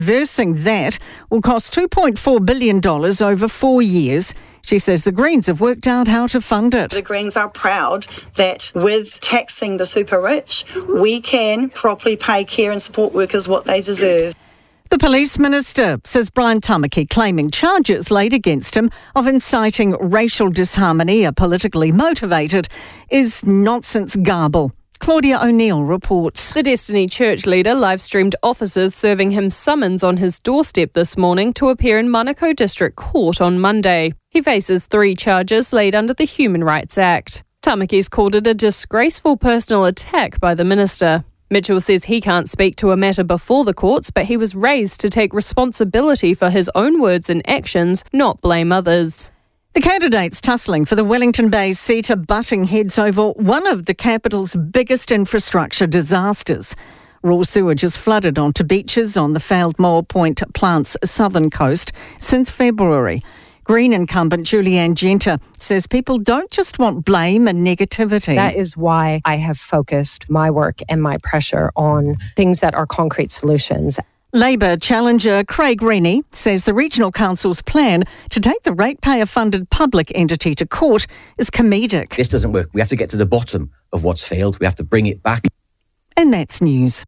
Reversing that will cost $2.4 billion over 4 years. She says the Greens have worked out how to fund it. The Greens are proud that with taxing the super rich, we can properly pay care and support workers what they deserve. The police minister says Brian Tamaki claiming charges laid against him of inciting racial disharmony are politically motivated is nonsense garble. Claudia O'Neill reports. The Destiny Church leader live-streamed officers serving him summons on his doorstep this morning to appear in Manukau District Court on Monday. He faces 3 charges laid under the Human Rights Act. Tamaki's called it a disgraceful personal attack by the minister. Mitchell says he can't speak to a matter before the courts, but he was raised to take responsibility for his own words and actions, not blame others. The candidates tussling for the Wellington Bay seat are butting heads over one of the capital's biggest infrastructure disasters. Raw sewage has flooded onto beaches on the failed Moa Point plant's southern coast since February. Green incumbent Julianne Genter says people don't just want blame and negativity. That is why I have focused my work and my pressure on things that are concrete solutions. Labor challenger Craig Rennie says the Regional Council's plan to take the ratepayer-funded public entity to court is comedic. This doesn't work. We have to get to the bottom of what's failed. We have to bring it back. And that's news.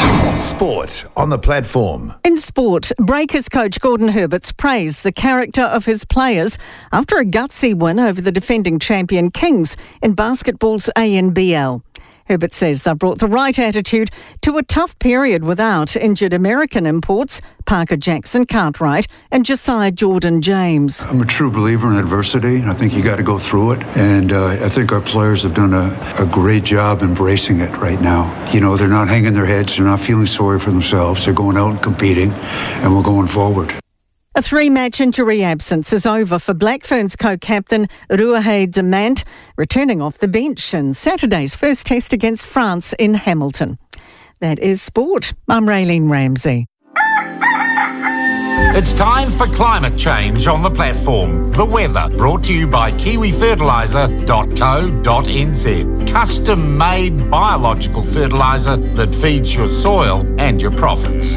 Sport on the platform. In sport, Breakers coach Gordon Herberts praised the character of his players after a gutsy win over the defending champion Kings in basketball's ANBL. Herbert says they've brought the right attitude to a tough period without injured American imports, Parker Jackson Cartwright and Josiah Jordan-James. I'm a true believer in adversity, and I think you got to go through it. And I think our players have done a great job embracing it right now. You know, they're not hanging their heads, they're not feeling sorry for themselves. They're going out and competing, and we're going forward. A 3-match injury absence is over for Black Ferns co-captain Ruahei Demant, returning off the bench in Saturday's first test against France in Hamilton. That is sport. I'm Raylene Ramsey. It's time for climate change on the platform. The weather brought to you by kiwifertiliser.co.nz. Custom-made biological fertiliser that feeds your soil and your profits.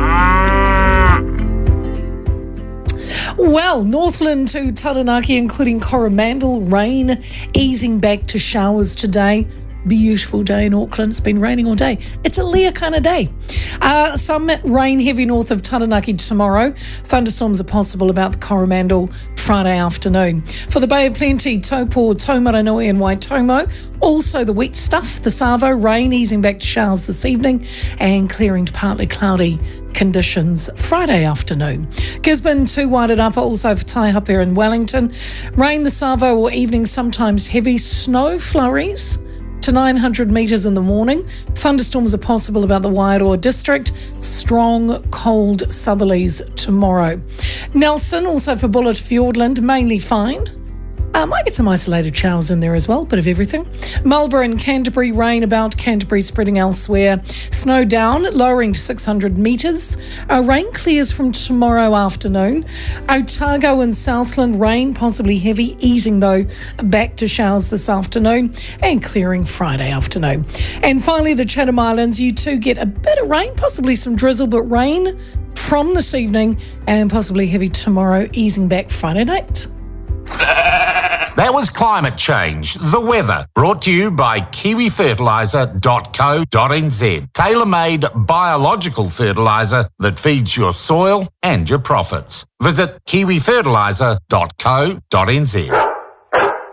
Well, Northland to Taranaki, including Coromandel, rain easing back to showers today. Beautiful day in Auckland. It's been raining all day. It's a Leah kind of day. Some rain heavy north of Taranaki tomorrow. Thunderstorms are possible about the Coromandel Friday afternoon. For the Bay of Plenty, Taupo, Taumaranui and Waitomo. Also the wet stuff, the Savo, rain easing back to showers this evening and clearing to partly cloudy conditions Friday afternoon. Gisborne to Wairarapa, also for Taihape and Wellington. Rain the Savo or evening, sometimes heavy snow flurries to 900 metres in the morning. Thunderstorms are possible about the Wairoa district. Strong, cold southerlies tomorrow. Nelson, also for Buller to Fiordland, mainly fine. Might get some isolated showers in there as well, bit of everything. Marlborough and Canterbury, rain about Canterbury spreading elsewhere. Snow down, lowering to 600 metres. Rain clears from tomorrow afternoon. Otago and Southland, rain possibly heavy, easing though back to showers this afternoon and clearing Friday afternoon. And finally, the Chatham Islands, you too get a bit of rain, possibly some drizzle, but rain from this evening and possibly heavy tomorrow, easing back Friday night. That was climate change, the weather, brought to you by kiwifertiliser.co.nz. Tailor-made biological fertiliser that feeds your soil and your profits. Visit kiwifertiliser.co.nz.